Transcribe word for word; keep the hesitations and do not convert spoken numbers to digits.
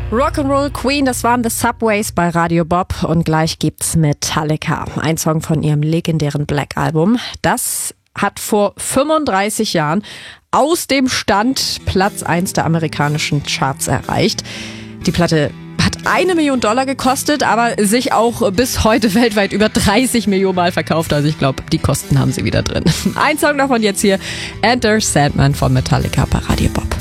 Rock'n'Roll Queen, das waren The Subways bei Radio Bob und gleich gibt's Metallica. Ein Song von ihrem legendären Black Album. Das hat vor fünfunddreißig Jahren aus dem Stand Platz eins der amerikanischen Charts erreicht. Die Platte hat eine Million Dollar gekostet, aber sich auch bis heute weltweit über dreißig Millionen Mal verkauft. Also ich glaube, die Kosten haben sie wieder drin. Ein Song davon jetzt hier, Enter Sandman von Metallica bei Radio Bob.